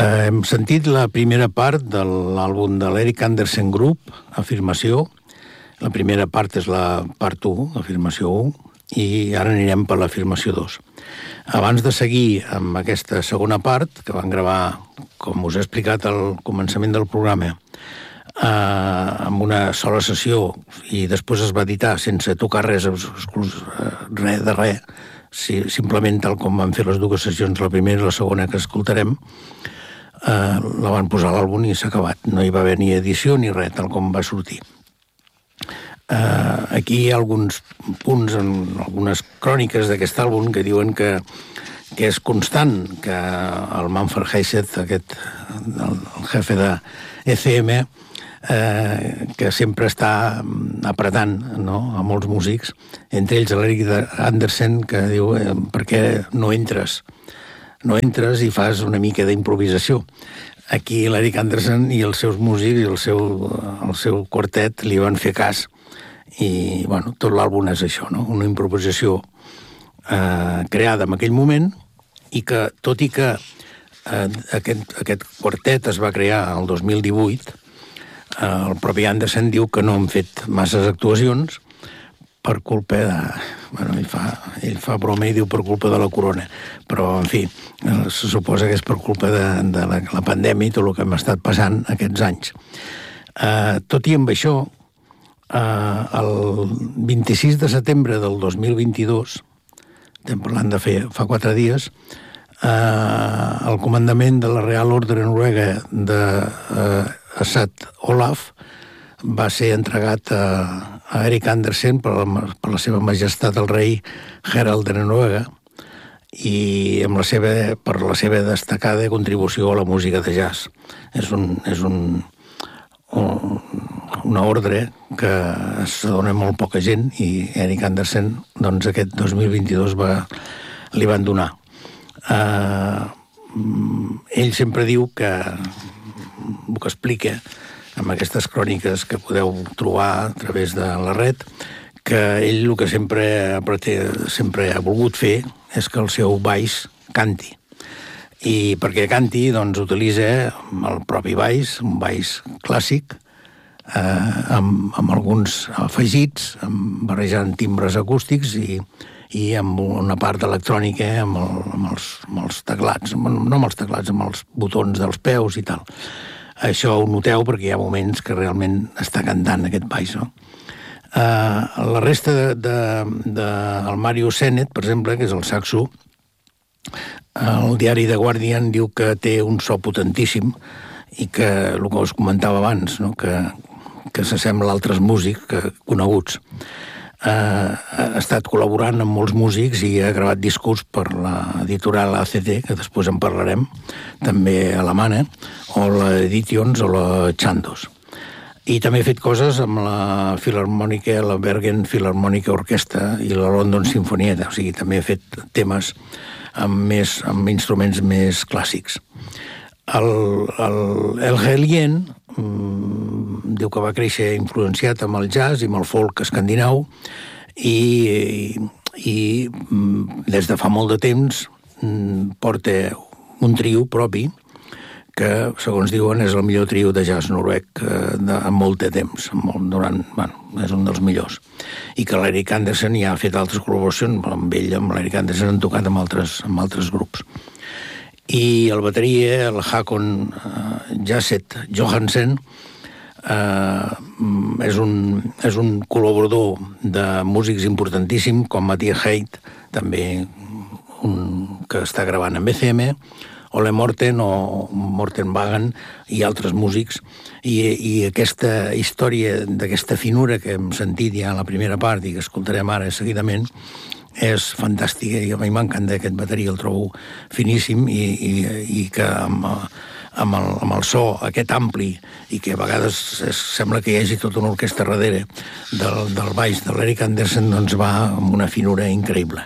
Hem sentit la primera part de l'àlbum de l'Eric Andersen Group, Afirmació. La primera part és la part 1, Afirmació 1, i ara anirem per l'Afirmació 2. Abans de seguir amb aquesta segona part, que van gravar, com us he explicat al començament del programa, amb una sola sessió, i després es va editar sense tocar res de res, simplement tal com van fer les dues sessions, la primera i la segona que escoltarem, la van posar a l'àlbum i s'ha acabat. No hi va haver ni edició ni res, tal com va sortir. Aquí hi ha alguns punts, algunes cròniques d'aquest àlbum que diuen que és constant, que el Manfred Heisset, el jefe de ECM, que sempre està apretant, no?, a molts músics, entre ells l'Eric Andersen, que diu per què no entres i fas una mica d'improvisació. Aquí l'Eric Andersen i els seus músics i el seu quartet li van fer cas i, bueno, tot l'àlbum és això, no?, una improvisació creada en aquell moment i que, tot i que aquest quartet es va crear el 2018, el propi Andersen diu que no han fet masses actuacions per culpa de... Bueno, ell fa broma i diu per culpa de la corona, però, en fi, se suposa que és per culpa de la pandèmia i tot el que hem estat passant aquests anys. Tot i amb això, el 26 de setembre del 2022, estem parlant de fa 4 dies, el comandament de la Real Ordre Noruega de Assad Olaf va ser entregat a Eric Andersen per la seva majestat el rei Harald de Noruega i per la seva destacada contribució a la música de jazz. És una ordre que s'adona molt poca gent i Eric Andersen, doncs, aquest 2022 li van donar. Ell sempre diu que el que explica amb aquestes cròniques que podeu trobar a través de la red, que ell el que sempre ha volgut fer és que el seu baix canti. I perquè canti, doncs, utilitza el propi baix, un baix clàssic, amb alguns afegits, barrejant timbres acústics i amb una part electrònica, amb els teclats, no amb els teclats, amb els botons dels peus i tal. Això ho noteu perquè hi ha moments que realment està cantant aquest baix, no? La resta del Mario Sennett, per exemple, que és el saxo, el diari The Guardian diu que té un so potentíssim i que, el que us comentava abans, no?, que s'assembla a altres músics coneguts. Ha estat col·laborant amb molts músics i ha gravat discos per l'editorial ACT, que després en parlarem, també alemana, o l'Editions o la Chandos. I també ha fet coses amb la Filharmònica, la Bergen Philharmonic Orchestra i la London Sinfonietta, o sigui, també ha fet temes amb instruments més clàssics. El Helgen diu que va créixer influenciat amb el jazz i amb el folk escandinau i des de fa molt de temps porta un trio propi que, segons diuen, és el millor trio de jazz noruec en molt de temps, és un dels millors. I que l'Eric Andersen ja ha fet altres col·laboracions amb ell, amb l'Eric Andersen han tocat amb altres grups. I el bateria, el Håkon Jasset Johansen, és un col·laborador de músics importantíssim, com Mathias Heit, també que està gravant amb ECM, Ole Morten o Morten Wagen i altres músics, i aquesta història d'aquesta finura que hem sentit ja a la primera part i que escoltarem ara seguidament és fantàstica, i a mi m'encanta aquest bateria, el trobo finíssim i que amb el so aquest ampli i que a vegades sembla que hi hagi tota una orquestra darrere del baix de l'Eric Andersen, doncs va amb una finura increïble.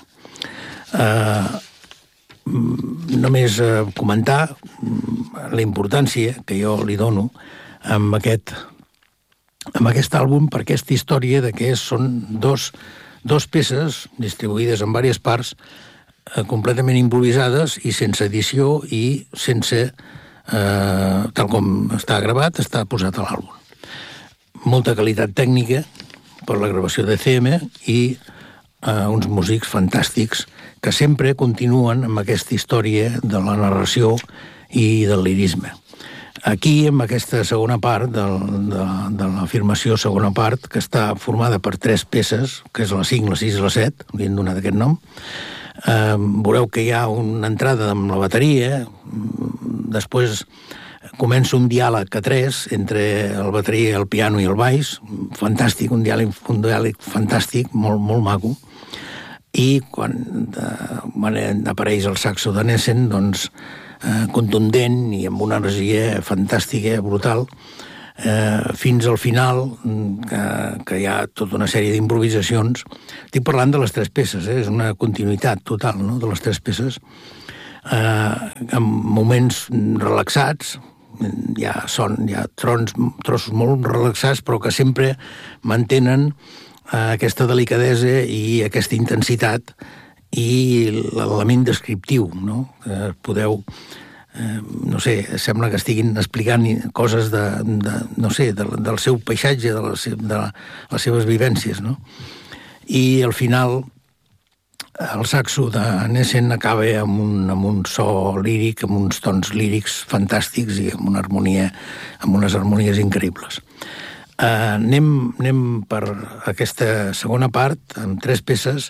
Només comentar la importància que jo li dono amb aquest àlbum per aquesta història de que són dos peces distribuïdes en diverses parts completament improvisades i sense edició i sense tal com està gravat, està posat a l'àlbum. Molta qualitat tècnica per la gravació d'ECM i uns músics fantàstics que sempre continuen amb aquesta història de la narració i del lirisme. Aquí, amb aquesta segona part de l'afirmació segona part, que està formada per 3 peces, que és la 5, la 6 i la 7, li hem donat aquest nom, veureu que hi ha una entrada amb la bateria, després comença un diàleg a 3 entre el bateria, el piano i el baix, fantàstic, un diàleg fantàstic, molt, molt maco, i quan apareix el saxo de Nessen, doncs, contundent i amb una energia fantàstica, brutal, fins al final, que hi ha tota una sèrie d'improvisacions. Estic parlant de les 3 peces, és una continuïtat total, no?, de les 3 peces, amb moments relaxats, hi ha trossos molt relaxats, però que sempre mantenen aquesta delicadesa i aquesta intensitat i l'element descriptiu, no? Podeu, no sé, sembla que estiguin explicant coses no sé, del seu paisatge, de les seves vivències, no? I al final el saxo de Nessen acaba amb un so líric, amb uns tons lírics fantàstics i amb unes harmonies increïbles. Anem per aquesta segona part, amb 3 peces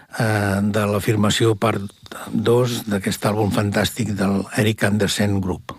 de l'afirmació part 2 d'aquest àlbum fantàstic del Eric Andersen Group.